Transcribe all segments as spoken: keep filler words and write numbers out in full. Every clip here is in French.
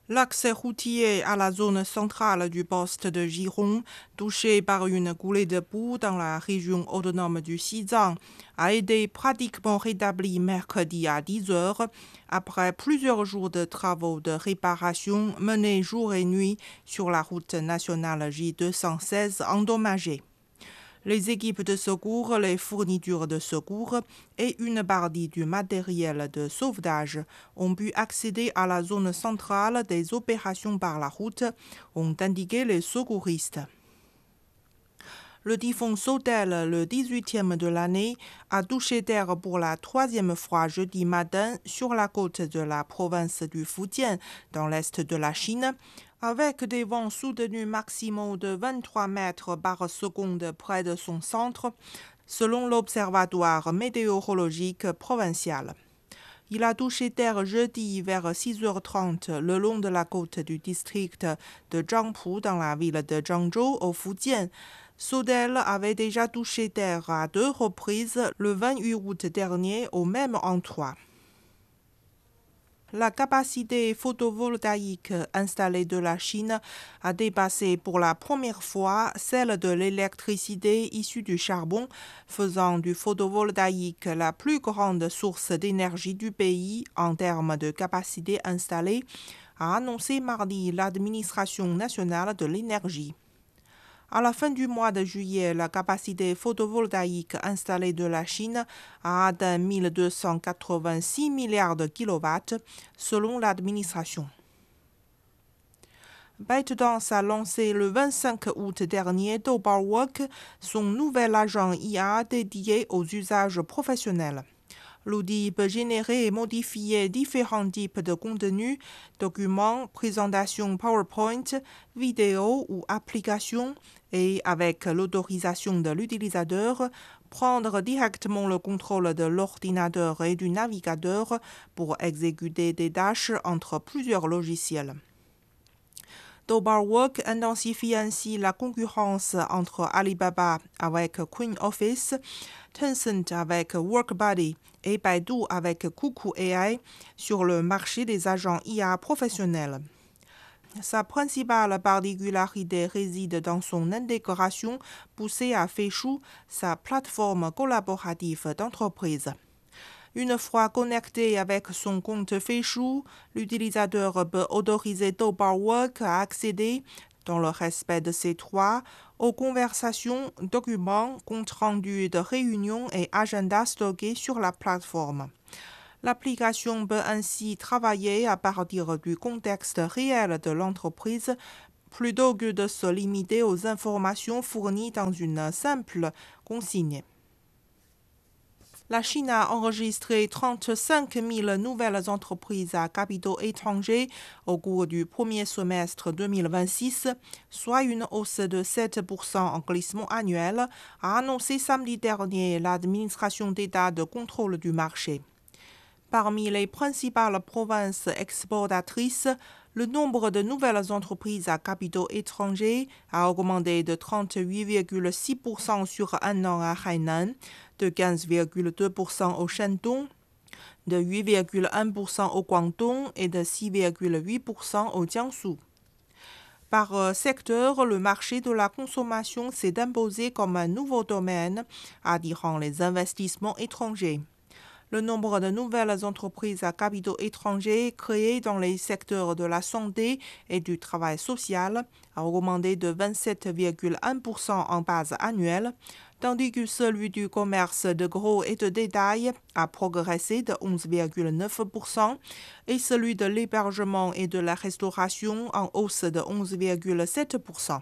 L'accès routier à la zone centrale du poste de Giron, touché par une coulée de boue dans la région autonome du Xizang, a été pratiquement rétabli mercredi à dix heures, après plusieurs jours de travaux de réparation menés jour et nuit sur la route nationale J deux cent seize endommagée. Les équipes de secours, les fournitures de secours et une partie du matériel de sauvetage ont pu accéder à la zone centrale des opérations par la route, ont indiqué les secouristes. Le typhon Sodel, le dix-huitième de l'année, a touché terre pour la troisième fois jeudi matin sur la côte de la province du Fujian, dans l'est de la Chine, avec des vents soutenus maximaux de vingt-trois mètres par seconde près de son centre, selon l'Observatoire météorologique provincial. Il a touché terre jeudi vers six heures trente le long de la côte du district de Zhangpu dans la ville de Zhangzhou au Fujian. Sodel avait déjà touché terre à deux reprises le vingt-huit août dernier au même endroit. La capacité photovoltaïque installée de la Chine a dépassé pour la première fois celle de l'électricité issue du charbon, faisant du photovoltaïque la plus grande source d'énergie du pays en termes de capacité installée, a annoncé mardi l'administration nationale de l'énergie. À la fin du mois de juillet, la capacité photovoltaïque installée de la Chine a atteint mille deux cent quatre-vingt-six milliards de kilowatts, selon l'administration. ByteDance a lancé le vingt-cinq août dernier Doubalwork, son nouvel agent I A dédié aux usages professionnels. L'outil peut générer et modifier différents types de contenus, documents, présentations PowerPoint, vidéos ou applications et, avec l'autorisation de l'utilisateur, prendre directement le contrôle de l'ordinateur et du navigateur pour exécuter des tâches entre plusieurs logiciels. Doubalwork intensifie ainsi la concurrence entre Alibaba avec Queen Office, Tencent avec WorkBuddy et Baidu avec Kuku A I sur le marché des agents I A professionnels. Sa principale particularité réside dans son intégration poussée à Feishu, sa plateforme collaborative d'entreprise. Une fois connecté avec son compte Feishu, l'utilisateur peut autoriser Doubalwork à accéder, dans le respect de ces droits, aux conversations, documents, comptes rendus de réunions et agendas stockés sur la plateforme. L'application peut ainsi travailler à partir du contexte réel de l'entreprise plutôt que de se limiter aux informations fournies dans une simple consigne. La Chine a enregistré trente-cinq mille nouvelles entreprises à capitaux étrangers au cours du premier semestre deux mille vingt-six, soit une hausse de sept pour cent en glissement annuel, a annoncé samedi dernier l'administration d'État de contrôle du marché. Parmi les principales provinces exportatrices, le nombre de nouvelles entreprises à capitaux étrangers a augmenté de trente-huit virgule six pour cent sur un an à Hainan, de quinze virgule deux pour cent au Shandong, de huit virgule un pour cent au Guangdong et de six virgule huit pour cent au Jiangsu. Par secteur, le marché de la consommation s'est imposé comme un nouveau domaine, attirant les investissements étrangers. Le nombre de nouvelles entreprises à capitaux étrangers créées dans les secteurs de la santé et du travail social a augmenté de vingt-sept virgule un pour cent en base annuelle, tandis que celui du commerce de gros et de détail a progressé de onze virgule neuf pour cent et celui de l'hébergement et de la restauration en hausse de onze virgule sept pour cent.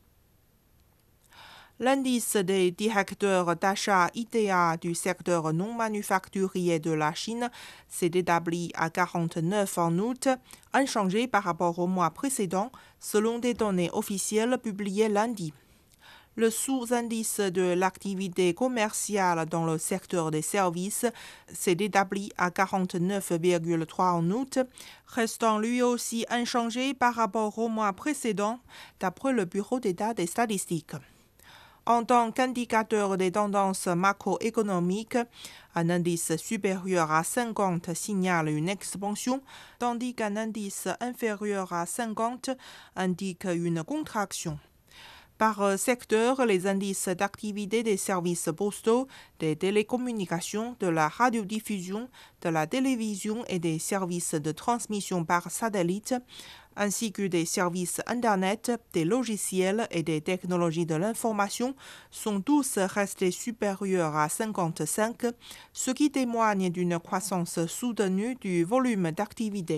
L'indice des directeurs d'achat I T A du secteur non manufacturier de la Chine s'est établi à quarante-neuf en août, inchangé par rapport au mois précédent, selon des données officielles publiées lundi. Le sous-indice de l'activité commerciale dans le secteur des services s'est établi à quarante-neuf virgule trois en août, restant lui aussi inchangé par rapport au mois précédent, d'après le Bureau d'État des statistiques. En tant qu'indicateur des tendances macroéconomiques, un indice supérieur à cinquante signale une expansion, tandis qu'un indice inférieur à cinquante indique une contraction. Par secteur, les indices d'activité des services postaux, des télécommunications, de la radiodiffusion, de la télévision et des services de transmission par satellite, ainsi que des services Internet, des logiciels et des technologies de l'information, sont tous restés supérieurs à cinquante-cinq, ce qui témoigne d'une croissance soutenue du volume d'activité.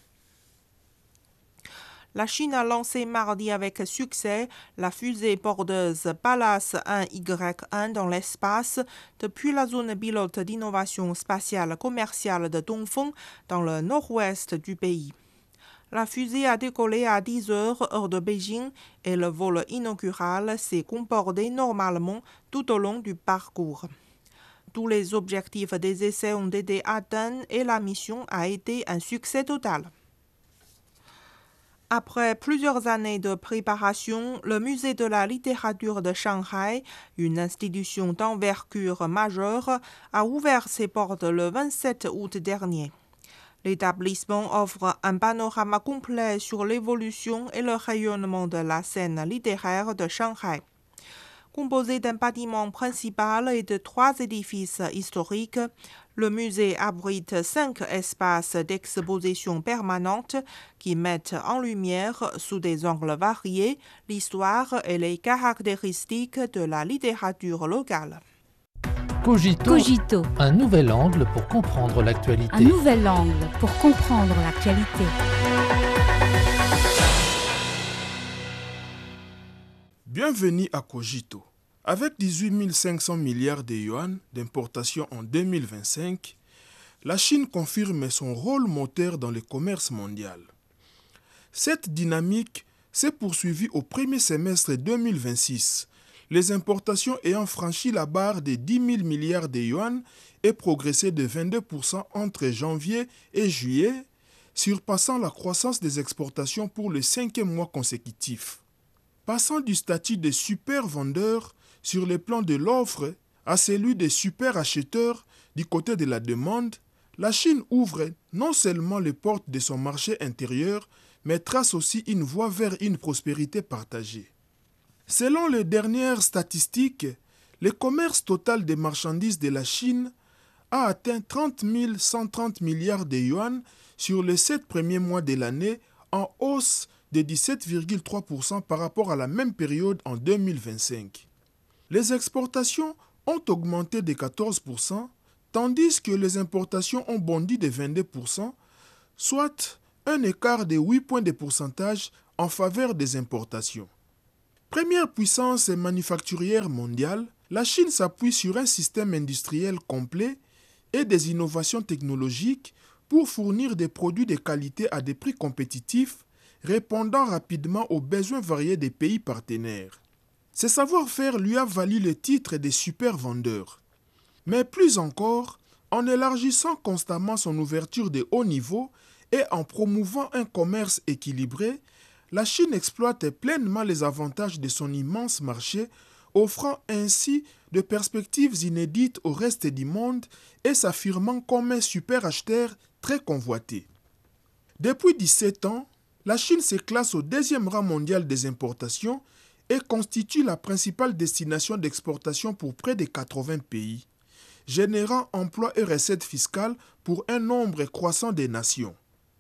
La Chine a lancé mardi avec succès la fusée porteuse Pallas un Y un dans l'espace depuis la zone pilote d'innovation spatiale commerciale de Dongfeng dans le nord-ouest du pays. La fusée a décollé à dix heures heure de Beijing et le vol inaugural s'est comporté normalement tout au long du parcours. Tous les objectifs des essais ont été atteints et la mission a été un succès total. Après plusieurs années de préparation, le Musée de la littérature de Shanghai, une institution d'envergure majeure, a ouvert ses portes le vingt-sept août dernier. L'établissement offre un panorama complet sur l'évolution et le rayonnement de la scène littéraire de Shanghai. Composé d'un bâtiment principal et de trois édifices historiques, le musée abrite cinq espaces d'exposition permanente qui mettent en lumière, sous des angles variés, l'histoire et les caractéristiques de la littérature locale. Cogito, Cogito, un nouvel angle pour comprendre l'actualité. un nouvel angle pour comprendre l'actualité. Bienvenue à Cogito. Avec dix-huit mille cinq cents milliards de yuan d'importation en deux mille vingt-cinq, la Chine confirme son rôle moteur dans le commerce mondial. Cette dynamique s'est poursuivie au premier semestre deux mille vingt-six, les importations ayant franchi la barre des dix mille milliards de yuan et progressé de vingt-deux pour cent entre janvier et juillet, surpassant la croissance des exportations pour le cinquième mois consécutif. Passant du statut de super vendeur sur le plan de l'offre à celui de super acheteur du côté de la demande, la Chine ouvre non seulement les portes de son marché intérieur, mais trace aussi une voie vers une prospérité partagée. Selon les dernières statistiques, le commerce total des marchandises de la Chine a atteint trente mille cent trente milliards de yuan sur les sept premiers mois de l'année, en hausse de dix-sept virgule trois pour cent par rapport à la même période en deux mille vingt-cinq. Les exportations ont augmenté de quatorze pour cent, tandis que les importations ont bondi de vingt-deux pour cent, soit un écart de huit points de pourcentage en faveur des importations. Première puissance manufacturière mondiale, la Chine s'appuie sur un système industriel complet et des innovations technologiques pour fournir des produits de qualité à des prix compétitifs, répondant rapidement aux besoins variés des pays partenaires. Ce savoir-faire lui a valu le titre de super vendeur. Mais plus encore, en élargissant constamment son ouverture de haut niveau et en promouvant un commerce équilibré, la Chine exploite pleinement les avantages de son immense marché, offrant ainsi de perspectives inédites au reste du monde et s'affirmant comme un super acheteur très convoité. Depuis dix-sept ans, la Chine se classe au deuxième rang mondial des importations et constitue la principale destination d'exportation pour près de quatre-vingts pays, générant emplois et recettes fiscales pour un nombre croissant de nations.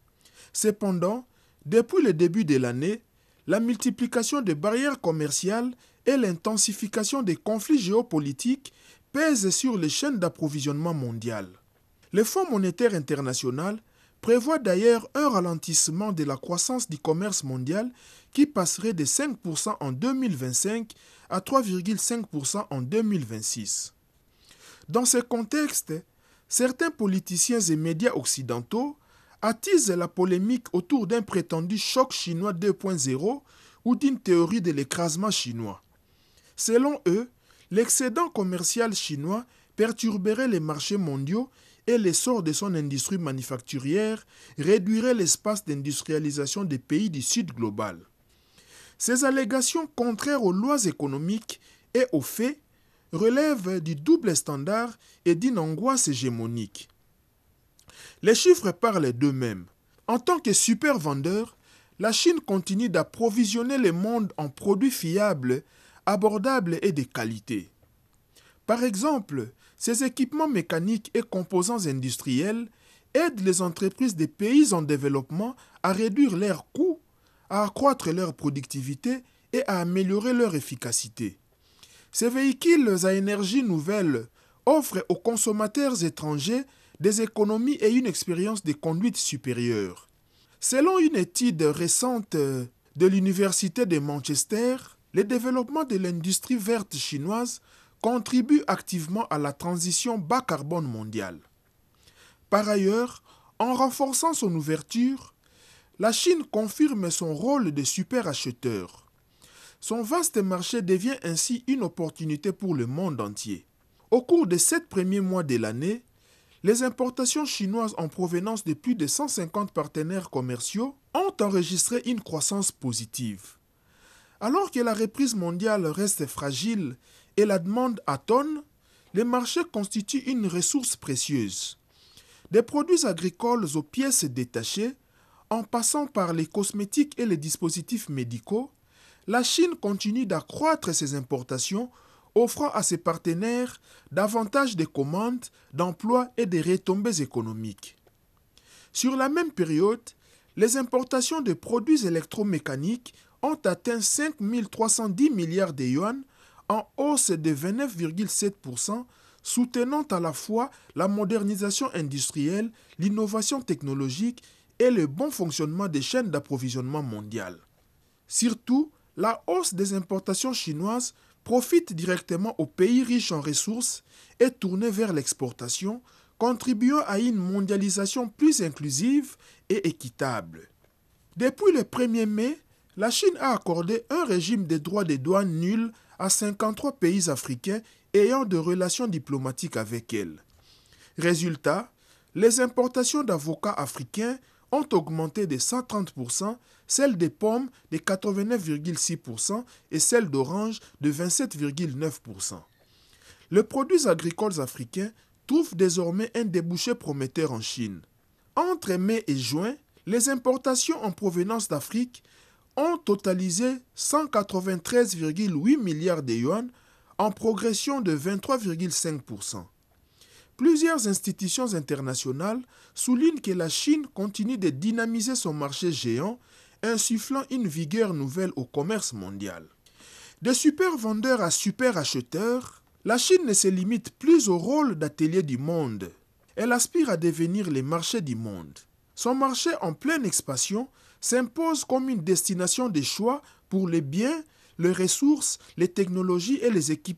Cependant, depuis le début de l'année, la multiplication des barrières commerciales et l'intensification des conflits géopolitiques pèsent sur les chaînes d'approvisionnement mondiales. Le Fonds monétaire international prévoit d'ailleurs un ralentissement de la croissance du commerce mondial qui passerait de cinq pour cent en deux mille vingt-cinq à trois virgule cinq pour cent en deux mille vingt-six. Dans ce contexte, certains politiciens et médias occidentaux attisent la polémique autour d'un prétendu choc chinois deux point zéro ou d'une théorie de l'écrasement chinois. Selon eux, l'excédent commercial chinois perturberait les marchés mondiaux et l'essor de son industrie manufacturière réduirait l'espace d'industrialisation des pays du Sud global. Ces allégations contraires aux lois économiques et au fait relève du double standard et d'une angoisse hégémonique. Les chiffres parlent d'eux-mêmes. En tant que super vendeur, la Chine continue d'approvisionner le monde en produits fiables, abordables et de qualité. Par exemple, ces équipements mécaniques et composants industriels aident les entreprises des pays en développement à réduire leurs coûts, à accroître leur productivité et à améliorer leur efficacité. Ces véhicules à énergie nouvelle offrent aux consommateurs étrangers des économies et une expérience de conduite supérieure. Selon une étude récente de l'Université de Manchester, le développement de l'industrie verte chinoise contribue activement à la transition bas carbone mondiale. Par ailleurs, en renforçant son ouverture, la Chine confirme son rôle de super acheteur. Son vaste marché devient ainsi une opportunité pour le monde entier. Au cours des sept premiers mois de l'année, les importations chinoises en provenance de plus de cent cinquante partenaires commerciaux ont enregistré une croissance positive. Alors que la reprise mondiale reste fragile et la demande atone, les marchés constituent une ressource précieuse. Des produits agricoles aux pièces détachées, en passant par les cosmétiques et les dispositifs médicaux, la Chine continue d'accroître ses importations, offrant à ses partenaires davantage de commandes, d'emplois et de retombées économiques. Sur la même période, les importations de produits électromécaniques ont atteint cinq mille trois cent dix milliards de yuan, en hausse de vingt-neuf virgule sept pour cent, soutenant à la fois la modernisation industrielle, l'innovation technologique et le bon fonctionnement des chaînes d'approvisionnement mondiales. Surtout, la hausse des importations chinoises profite directement aux pays riches en ressources et tournés vers l'exportation, contribuant à une mondialisation plus inclusive et équitable. Depuis le premier mai, la Chine a accordé un régime de droits de douane nul à cinquante-trois pays africains ayant des relations diplomatiques avec elle. Résultat, les importations d'avocats africains ont augmenté de cent trente pour cent, celles des pommes de quatre-vingt-neuf virgule six pour cent et celles d'oranges de vingt-sept virgule neuf pour cent. Les produits agricoles africains trouvent désormais un débouché prometteur en Chine. Entre mai et juin, les importations en provenance d'Afrique ont totalisé cent quatre-vingt-treize virgule huit milliards de yuan, en progression de vingt-trois virgule cinq pour cent. Plusieurs institutions internationales soulignent que la Chine continue de dynamiser son marché géant, insufflant une vigueur nouvelle au commerce mondial. De super vendeur à super acheteur, la Chine ne se limite plus au rôle d'atelier du monde. Elle aspire à devenir le marché du monde. Son marché en pleine expansion s'impose comme une destination de choix pour les biens, les ressources, les technologies et les équipements